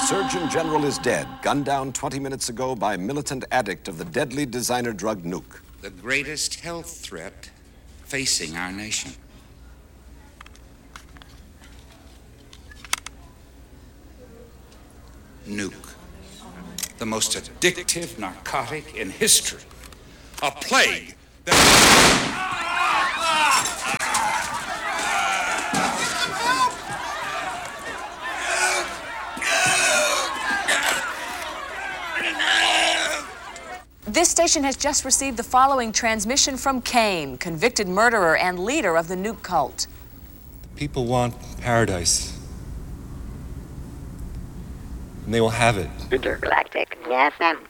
Surgeon General is dead, gunned down 20 minutes ago by militant addict of the deadly designer drug Nuke. The greatest health threat facing our nation. Nuke. The most addictive narcotic in history. A plague that... This station has just received the following transmission from Cain, convicted murderer and leader of the Nuke cult. People want paradise. And they will have it. Intergalactic FM.